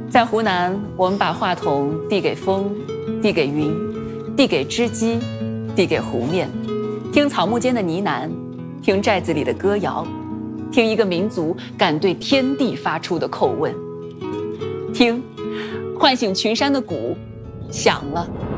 在湖南，我们把话筒递给风，递给云，递给织机，递给湖面，听草木间的呢喃，听寨子里的歌谣，听一个民族敢对天地发出的叩问，听唤醒群山的鼓响了。